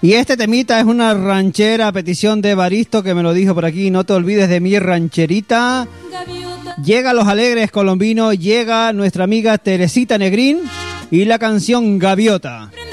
Y este temita es una ranchera a petición de Baristo, que me lo dijo por aquí. No te olvides de mi rancherita. Llega Los Alegres Colombinos, llega nuestra amiga Teresita Negrín y la canción Gaviota.